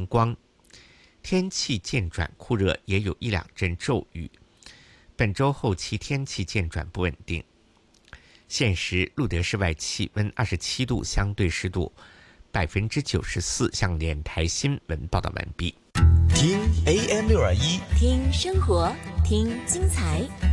阳光，天气渐转酷热，也有1-2阵骤雨。本周后期天气渐转不稳定。现时路德室外气温27度，相对湿度94%。向联台新闻报道完毕。 听 AM621， 听生活，听精彩。